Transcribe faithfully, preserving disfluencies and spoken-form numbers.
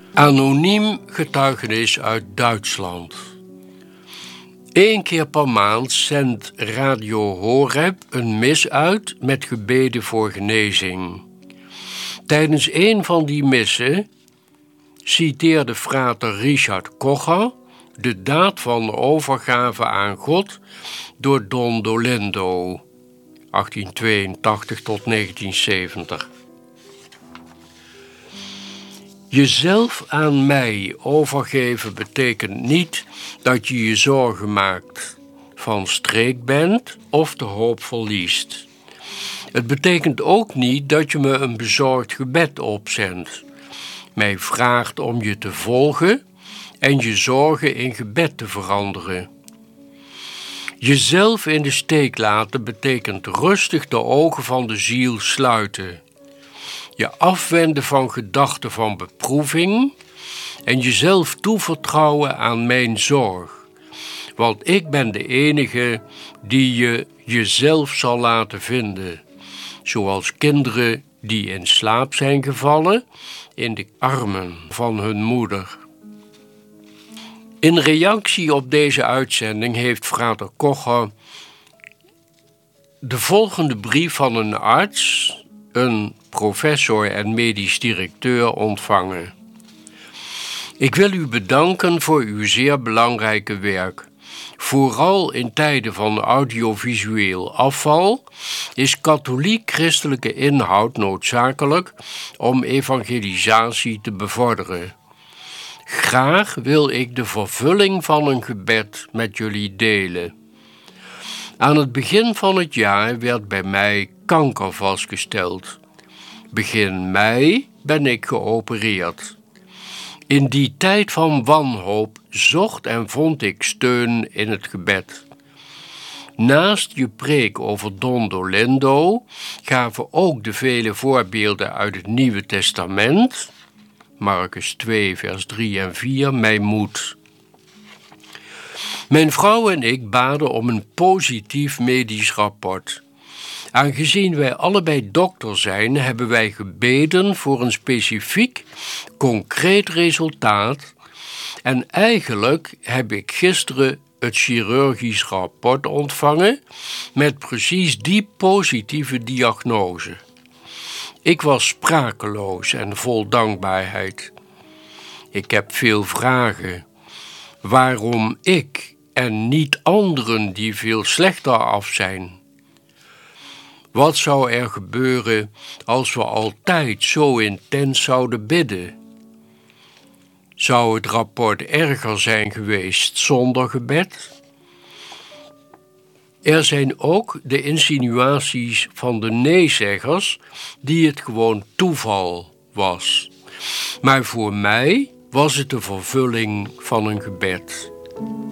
Anoniem getuigenis uit Duitsland. Eén keer per maand zendt Radio Horeb een mis uit met gebeden voor genezing. Tijdens een van die missen citeerde frater Richard Kocher de daad van overgave aan God door Don Dolendo, achttien tweeëntachtig tot negentien zeventig. Jezelf aan mij overgeven betekent niet dat je je zorgen maakt, van streek bent of de hoop verliest. Het betekent ook niet dat je me een bezorgd gebed opzendt, mij vraagt om je te volgen en je zorgen in gebed te veranderen. Jezelf in de steek laten betekent rustig de ogen van de ziel sluiten, je afwenden van gedachten van beproeving en jezelf toevertrouwen aan mijn zorg. Want ik ben de enige die je jezelf zal laten vinden, zoals kinderen die in slaap zijn gevallen in de armen van hun moeder. In reactie op deze uitzending heeft frater Kocher de volgende brief van een arts, een professor en medisch directeur ontvangen. Ik wil u bedanken voor uw zeer belangrijke werk. Vooral in tijden van audiovisueel afval is katholiek-christelijke inhoud noodzakelijk om evangelisatie te bevorderen. Graag wil ik de vervulling van een gebed met jullie delen. Aan het begin van het jaar werd bij mij kanker vastgesteld. Begin mei ben ik geopereerd. In die tijd van wanhoop zocht en vond ik steun in het gebed. Naast je preek over Don Dolendo gaven ook de vele voorbeelden uit het Nieuwe Testament, Marcus twee, vers drie en vier, mij moed. Mijn vrouw en ik baden om een positief medisch rapport. Aangezien wij allebei dokter zijn, hebben wij gebeden voor een specifiek, concreet resultaat. En eigenlijk heb ik gisteren het chirurgisch rapport ontvangen met precies die positieve diagnose. Ik was sprakeloos en vol dankbaarheid. Ik heb veel vragen. Waarom ik en niet anderen die veel slechter af zijn? Wat zou er gebeuren als we altijd zo intens zouden bidden? Zou het rapport erger zijn geweest zonder gebed? Er zijn ook de insinuaties van de neezeggers die het gewoon toeval was. Maar voor mij was het de vervulling van een gebed.